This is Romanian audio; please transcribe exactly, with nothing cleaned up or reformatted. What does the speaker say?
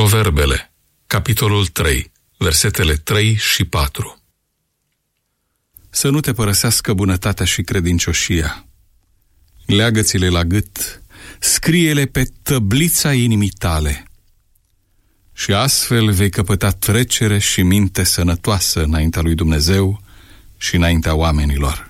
Proverbele, capitolul trei, versetele trei și patru. Să nu te părăsească bunătatea și credincioșia. Leagă-ți-le la gât, scrie-le pe tăblița inimii tale. Și astfel vei căpăta trecere și minte sănătoasă înaintea lui Dumnezeu și înaintea oamenilor.